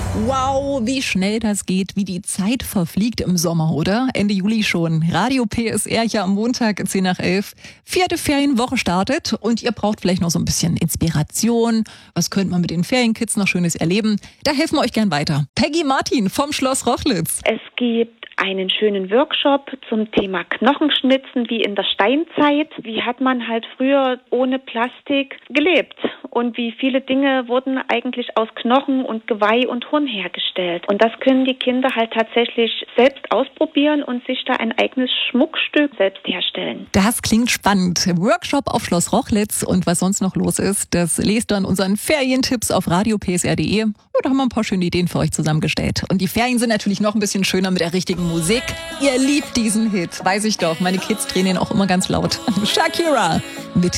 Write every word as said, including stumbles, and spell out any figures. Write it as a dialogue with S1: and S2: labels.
S1: Wow, wie schnell das geht, wie die Zeit verfliegt im Sommer, oder? Ende Juli schon. Radio P S R hier am Montag, zehn nach elf. Vierte Ferienwoche startet und ihr braucht vielleicht noch so ein bisschen Inspiration. Was könnte man mit den Ferienkids noch Schönes erleben? Da helfen wir euch gern weiter. Peggy Martin vom Schloss Rochlitz.
S2: Es gibt einen schönen Workshop zum Thema Knochenschnitzen wie in der Steinzeit. Wie hat man halt früher ohne Plastik gelebt? Und wie viele Dinge wurden eigentlich aus Knochen und Geweih und Horn hergestellt. Und das können die Kinder halt tatsächlich selbst ausprobieren und sich da ein eigenes Schmuckstück selbst herstellen.
S1: Das klingt spannend. Workshop auf Schloss Rochlitz und was sonst noch los ist, das lest ihr an unseren Ferientipps auf radio p s r punkt d e. Da haben wir ein paar schöne Ideen für euch zusammengestellt. Und die Ferien sind natürlich noch ein bisschen schöner mit der richtigen Musik. Ihr liebt diesen Hit, weiß ich doch. Meine Kids drehen ihn auch immer ganz laut. Shakira mit